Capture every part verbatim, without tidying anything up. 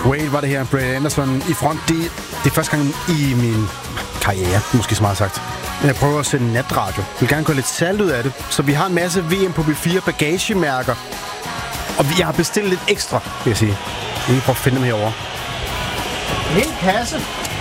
Suede var det her, Brett Anderson i front. Det, det er første gang i min karriere, måske så meget sagt. Men jeg prøver at sende natradio. Jeg vil gerne gå lidt salt ud af det. Så vi har en masse V M på B fire bagagemærker. Og jeg har bestilt lidt ekstra, vil jeg sige. Jeg vil prøve at finde dem herovre. En kasse.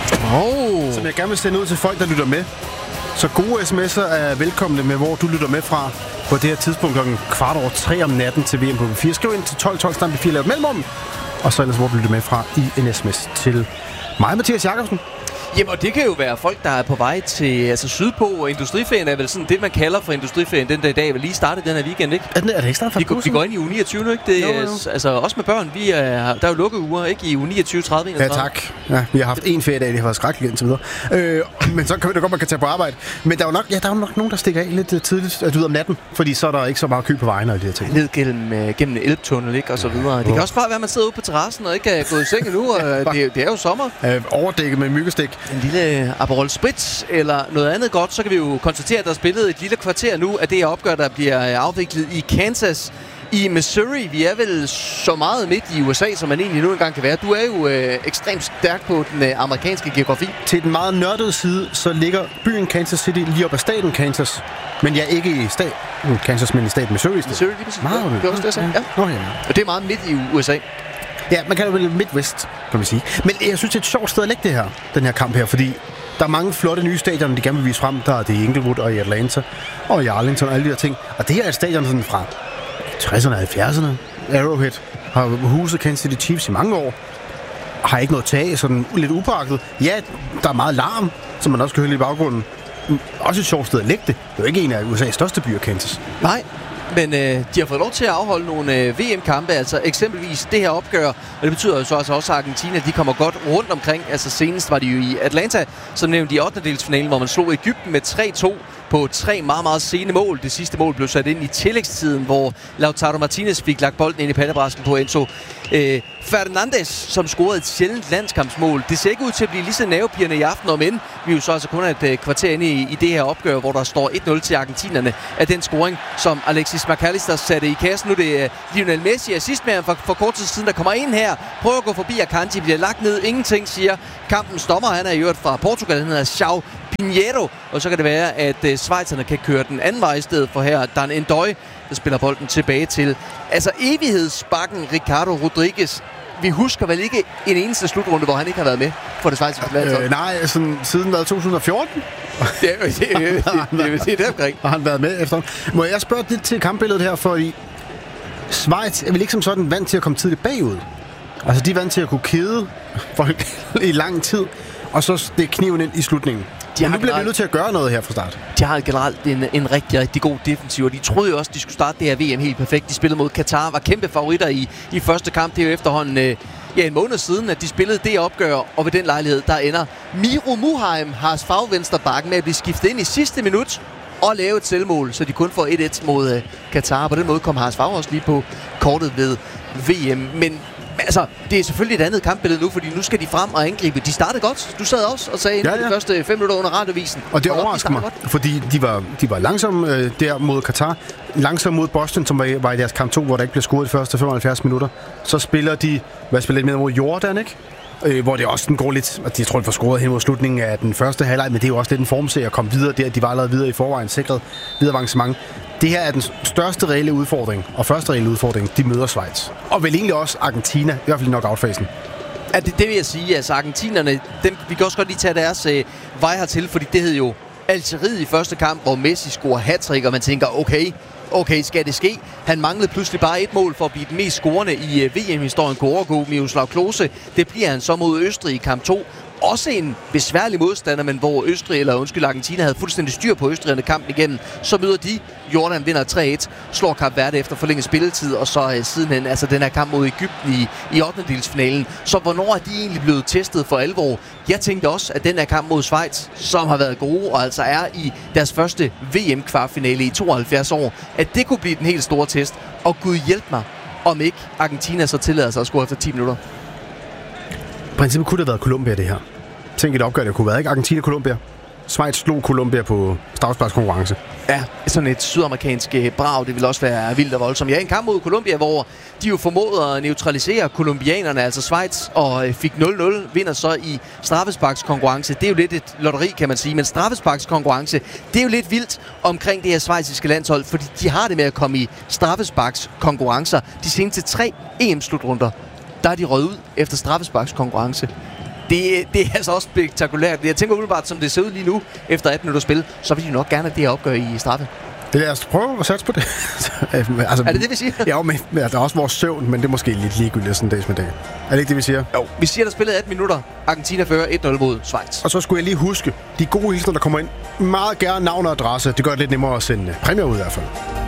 Oh. Som jeg gerne vil sende ud til folk, der lytter med. Så gode sms'er er velkomne med, hvor du lytter med fra på det her tidspunkt klokken kvart over tre om natten til V M på B fire. Skriv ind til tolv tolv stampe fire, lav et mellemrum. Og så ellers, hvor du lytter med fra i en sms til mig, Mathias Jakobsen. Jamen, og det kan jo være folk, der er på vej til altså sydpå, og Industriferien er vel sådan det, man kalder for Industriferien den der dag, vil lige starte den her weekend, ikke? Er det, er det ikke startet for vi, vi går ind i uge niogtyve, ikke? Det, jo, jo. Altså, også med børn, vi er, der er jo lukkeuger, ikke? I uge niogtyve, tredive, enogtredive. Ja, tak. Ja, vi har haft en feriedag, det har været skrækkeligt indtil videre. Øh, men så kan det godt, man kan tage på arbejde. Men der er jo nok, ja, der er jo nok nogen, der stikker af lidt uh, tidligt altså, ud om natten, fordi så er der ikke så meget kø på vejene og de her ting. Ned gennem, uh, gennem en elbtunnel, ikke? Og så videre. Det oh. kan også bare være, at man sidder ude på terrassen og ikke er gået i seng endnu, og det, det er jo sommer. Øh, overdækket med myggestik. En lille Aperol Spritz eller noget andet godt, så kan vi jo konstatere, at der er spillet et lille kvarter nu af det her opgør, der bliver afviklet i Kansas i Missouri. Vi er vel så meget midt i U S A, som man egentlig nu engang kan være. Du er jo øh, ekstremt stærk på den øh, amerikanske geografi. Til den meget nørdede side, så ligger byen Kansas City lige op ad staten Kansas. Men jeg er ikke i staten Kansas, men i staten Missouri. Missouri, lige præcis. Meget, det er også det, jeg sagde. Ja. Nå, ja. Og det er meget midt i U S A. Ja, man kan jo vel Midwest, kan man sige. Men jeg synes, det er et sjovt sted at lægge det her, den her kamp her, fordi der er mange flotte nye stadioner, de gerne vil vise frem. Der er det i Inglewood og i Atlanta og i Arlington og alle de her ting. Og det her er et stadion sådan fra tresserne og halvfjerdserne. Arrowhead har huset Kansas City Chiefs i mange år. Har ikke noget tag, sådan lidt upåagtet. Ja, der er meget larm, som man også kan høre lidt i baggrunden. Også et sjovt sted at lægge det. Det er jo ikke en af U S A's største byer, Kansas. Nej. Men øh, de har fået lov til at afholde nogle øh, V M-kampe, altså eksempelvis det her opgør, og det betyder jo så altså også, at Argentina de kommer godt rundt omkring. Altså senest var de jo i Atlanta, som nævnte i ottendedelsfinalen, hvor man slog Egypten med tre to på tre meget, meget sene mål. Det sidste mål blev sat ind i tillægstiden, hvor Lautaro Martinez fik lagt bolden ind i pandebrasken på Enzo øh, Fernandes, som scorede et sjældent landskampsmål. Det ser ikke ud til at blive lige så nervepirrende i aften, om end vi jo så altså kun er et øh, kvarter inde i, i det her opgør, hvor der står et nul til argentinerne af den scoring, som Alexis McAllister satte i kassen. Nu er det uh, Lionel Messi, assistmanden for, for kort tid siden, der kommer ind her, prøver at gå forbi Akanji, bliver lagt ned, ingenting, siger kampens dommer. Han er i øvrigt fra Portugal, han hedder João Pinheiro, og så kan det være, at uh, schweizerne kan køre den anden vej i stedet for her. Dan Endøj, der spiller bolden tilbage til altså evighedsbakken Ricardo Rodriguez. Vi husker vel ikke en eneste slutrunde, hvor han ikke har været med for det schweiziske landshold? Øh, nej, sådan, siden to tusind og fjorten. Det er jo det, det, det, det, det omkring. Har han været med efter. Må jeg spørge lidt til kampbilledet her, for i Schweiz er vel ikke som sådan vant til at komme tidligt bagud. Altså, de er vant til at kunne kede folk i lang tid, og så stikke kniven ind i slutningen. De nu bliver vi nødt til at gøre noget her fra start. De har generelt en, en rigtig, rigtig god defensiv, og de troede jo også, at de skulle starte det her V M helt perfekt. De spillede mod Katar, var kæmpe favoritter i, i første kamp. Det er jo efterhånden øh, ja, en måned siden, at de spillede det opgør, og ved den lejlighed, der ender Miro Muheim, Haas fagvensterbakken, med at blive skiftet ind i sidste minut og lave et selvmål, så de kun får et et mod øh, Katar. På den måde kom Haas Fag også lige på kortet ved V M. Men altså, det er selvfølgelig et andet kampbillede nu, fordi nu skal de frem og angribe. De startede godt. Du sad også og sagde ja, ja. de første fem minutter under radiovisen. Og det overrasker mig, godt. Fordi de var, de var langsomme øh, der mod Katar. Langsomme mod Boston, som var, var i deres kamp to, hvor der ikke blev scoret de første femoghalvfjerds minutter. Så spiller de, hvad spiller de med mod Jordan, ikke? Øh, hvor det også den går lidt, og de tror, de får scoret hen mod slutningen af den første halvleg, men det er jo også lidt en formserie at komme videre der. De var allerede videre i forvejen, sikret videre avancement. Det her er den største reelle udfordring, og første reelle udfordring, de møder Schweiz. Og vel egentlig også Argentina, i hvert fald nok outfasen. Ja, det, det vil jeg sige. Altså, argentinerne, dem, vi kan også godt lige tage deres øh, vej hertil, fordi det hed jo Algeriet i første kamp, hvor Messi scorer hattrick, og man tænker, okay, okay, skal det ske? Han manglede pludselig bare et mål for at blive den mest scorende i øh, V M-historien, kunne overgå Miroslav Klose. Det bliver han så mod Østrig i kamp to. Også en besværlig modstander, men hvor Østrig, eller undskyld, Argentina havde fuldstændig styr på Østrig under kampen igennem. Så møder de, Jordan vinder tre et, slår Kap Verde efter forlænget spilletid, og så øh, sidenhen, altså den her kamp mod Egypten i, i ottendedelsfinalen. Så hvornår er de egentlig blevet testet for alvor? Jeg tænkte også, at den her kamp mod Schweiz, som har været gode, og altså er i deres første V M-kvartfinale i tooghalvfjerds år, at det kunne blive den helt store test. Og Gud hjælp mig, om ikke Argentina så tillader sig at score efter ti minutter. I princippet kunne det have været Colombia, det her. Tænk et opgør, det kunne være, ikke? Argentina-Colombia. Schweiz slog Colombia på straffesparkskonkurrence. Ja, sådan et sydamerikansk brag, det vil også være vildt og voldsomt. Ja, en kamp mod Colombia, hvor de jo formåede at neutralisere kolumbianerne, altså Schweiz, og fik nul nul, vinder så i straffesparkskonkurrence. Det er jo lidt et lotteri, kan man sige, men straffesparkskonkurrence, det er jo lidt vildt omkring det her schweiziske landshold, fordi de har det med at komme i straffesparkskonkurrencer. De seneste tre E M-slutrunder, der er de røget ud efter straffesparkskonkurrence. Det, det er altså også spektakulært. Jeg tænker umiddelbart, som det ser ud lige nu, efter atten minutter spil, så vil de nok gerne have det her opgør i straffe. Det er, prøv at satse på det. altså, er det det, vi siger? Ja, men ja, der er også vores søvn, men det er måske lidt ligegyldigt sådan dags med dag. Er det ikke det, vi siger? Jo, vi siger, der spillede atten minutter. Argentina fører et nul mod Schweiz. Og så skulle jeg lige huske, de gode hilsner, der kommer ind, meget gerne navn og adresse. Det gør det lidt nemmere at sende præmier ud i hvert fald.